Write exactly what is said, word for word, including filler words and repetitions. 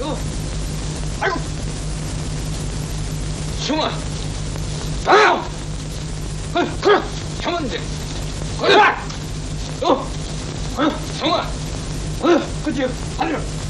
어. 아이고. 승아. 아유. 그래, 그래. 형은 돼. 그래. 어. 어. 승아. 어. 그치. 하늘.